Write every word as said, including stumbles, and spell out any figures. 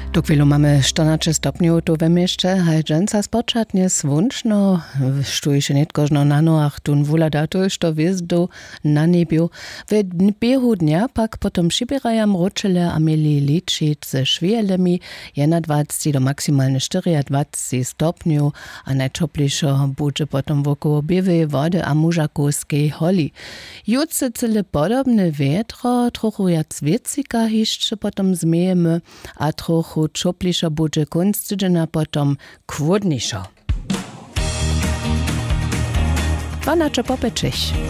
Tu chwilu mamy czternaście stopniów tu we mieście, hajdzęca spoczatnie słončno, sztuj się nietkożno na noach, tun wulada to już to wjezdu na niebiu. W biehu dnia pak potom przybierają mroczele a mieli liczyć ze szwielemi, je na dwadzieścia do maksymalnie dwadzieścia stopniów, a najczoplejszo będzie potom wokoło biewej wody a mużakowskiej holi. Jutce cyle podobne wietro, trochu jak wiecika jeszcze potom zmiejemy, a trochu czoplejszo będzie kunst tydzienia potom chłodniejszo. Dwanaście popeczych.